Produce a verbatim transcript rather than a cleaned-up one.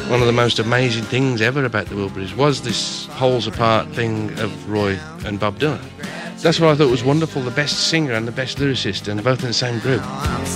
one of the most amazing things ever about the Wilburys was this poles apart thing of Roy and Bob Dylan. That's what I thought was wonderful, the best singer and the best lyricist, and both in the same group.